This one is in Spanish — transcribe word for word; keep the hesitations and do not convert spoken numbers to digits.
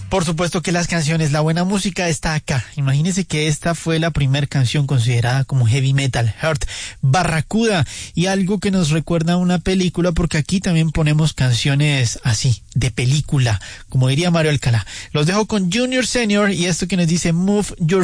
Por supuesto que las canciones, la buena música está acá. Imagínense que esta fue la primera canción considerada como heavy metal, Heart, Barracuda, y algo que nos recuerda a una película, porque aquí también ponemos canciones así, de película, como diría Mario Alcalá. Los dejo con Junior Senior y esto que nos dice Move Your